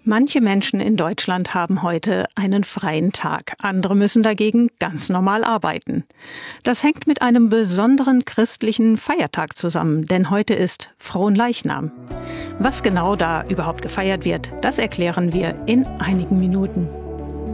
Manche Menschen in Deutschland haben heute einen freien Tag. Andere müssen dagegen ganz normal arbeiten. Das hängt mit einem besonderen christlichen Feiertag zusammen, denn heute ist Fronleichnam. Was genau da überhaupt gefeiert wird, das erklären wir in einigen Minuten.